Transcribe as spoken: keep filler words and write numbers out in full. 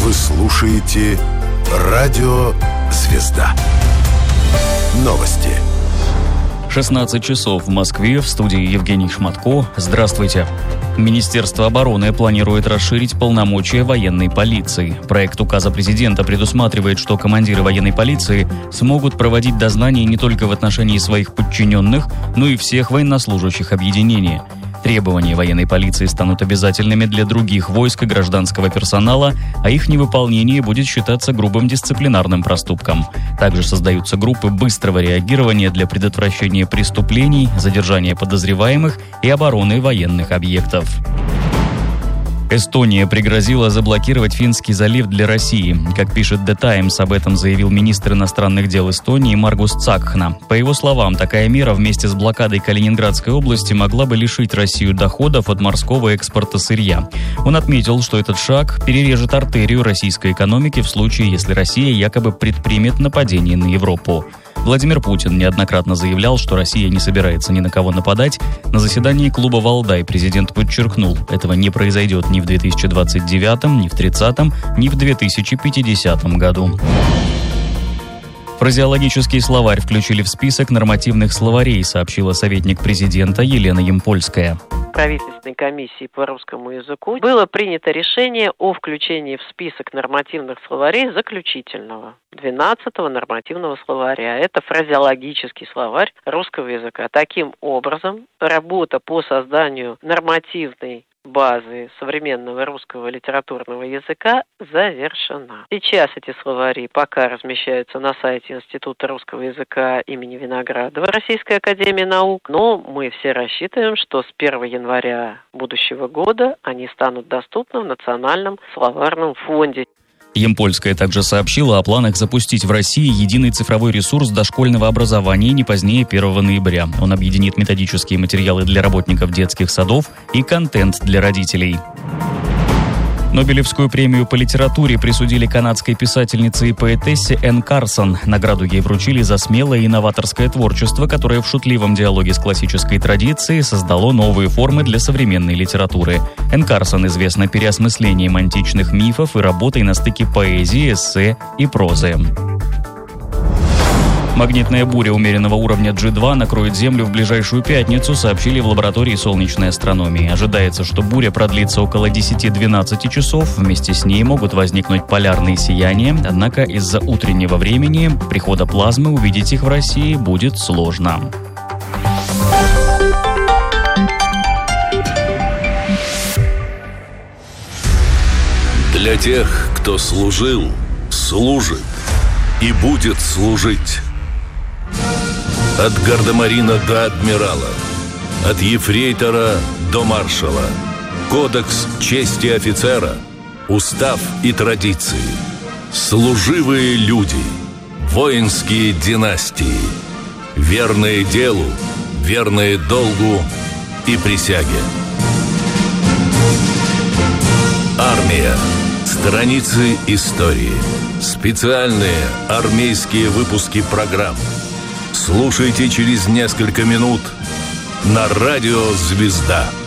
Вы слушаете Радио «Звезда». Новости. шестнадцать часов в Москве, в студии Евгений Шматко. Здравствуйте. Министерство обороны планирует расширить полномочия военной полиции. Проект указа президента предусматривает, что командиры военной полиции смогут проводить дознания не только в отношении своих подчиненных, но и всех военнослужащих объединения. Требования военной полиции станут обязательными для других войск и гражданского персонала, а их невыполнение будет считаться грубым дисциплинарным проступком. Также создаются группы быстрого реагирования для предотвращения преступлений, задержания подозреваемых и обороны военных объектов. Эстония пригрозила заблокировать Финский залив для России. Как пишет The Times, об этом заявил министр иностранных дел Эстонии Маргус Цакхна. По его словам, такая мера вместе с блокадой Калининградской области могла бы лишить Россию доходов от морского экспорта сырья. Он отметил, что этот шаг перережет артерию российской экономики в случае, если Россия якобы предпримет нападение на Европу. Владимир Путин неоднократно заявлял, что Россия не собирается ни на кого нападать. На заседании клуба «Валдай» президент подчеркнул, этого не произойдет ни в две тысячи двадцать девятом, ни в тридцатом, ни в две тысячи пятидесятом году. Фразеологический словарь включили в список нормативных словарей, сообщила советник президента Елена Ямпольская. Правительственной комиссии по русскому языку было принято решение о включении в список нормативных словарей заключительного, двенадцатого нормативного словаря. Это фразеологический словарь русского языка. Таким образом, работа по созданию нормативной базы современного русского литературного языка завершена. Сейчас эти словари пока размещаются на сайте Института русского языка имени Виноградова Российской академии наук, но мы все рассчитываем, что с первого января будущего года они станут доступны в Национальном словарном фонде. Ямпольская также сообщила о планах запустить в России единый цифровой ресурс дошкольного образования не позднее первого ноября. Он объединит методические материалы для работников детских садов и контент для родителей. Нобелевскую премию по литературе присудили канадской писательнице и поэтессе Энн Карсон. Награду ей вручили за смелое и новаторское творчество, которое в шутливом диалоге с классической традицией создало новые формы для современной литературы. Энн Карсон известна переосмыслением античных мифов и работой на стыке поэзии, эссе и прозы. Магнитная буря умеренного уровня джи два накроет Землю в ближайшую пятницу, сообщили в лаборатории солнечной астрономии. Ожидается, что буря продлится около десять-двенадцать часов. Вместе с ней могут возникнуть полярные сияния, однако из-за утреннего времени прихода плазмы увидеть их в России будет сложно. Для тех, кто служил, служит и будет служить. От гардемарина до адмирала, от ефрейтора до маршала. Кодекс чести офицера, устав и традиции. Служивые люди, воинские династии. Верные делу, верные долгу и присяге. Армия. Страницы истории. Специальные армейские выпуски программ. Слушайте через несколько минут на радио «Звезда».